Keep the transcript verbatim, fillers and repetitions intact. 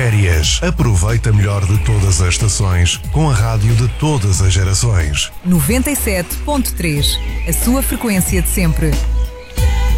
férias. Aproveita melhor de todas as estações com a rádio de todas as gerações. noventa e sete ponto três, a sua frequência de sempre.